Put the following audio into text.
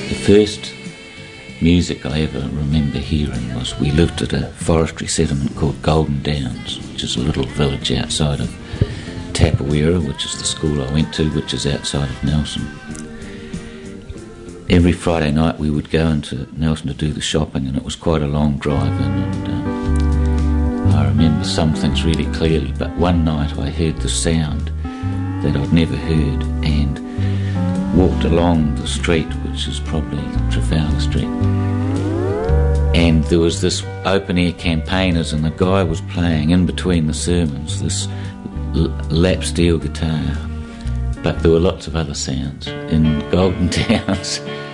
The first music I ever remember hearing was, we lived at a forestry settlement called Golden Downs, which is a little village outside of Tapawera, which is the school I went to, which is outside of Nelson. Every Friday night we would go into Nelson to do the shopping, and it was quite a long drive in, and I remember some things really clearly, but one night I heard the sound that I'd never heard, and walked along the street, which is probably Trafalgar Street, and there was this open-air campaigners, and the guy was playing in between the sermons this lap steel guitar, but there were lots of other sounds in Golden Downs.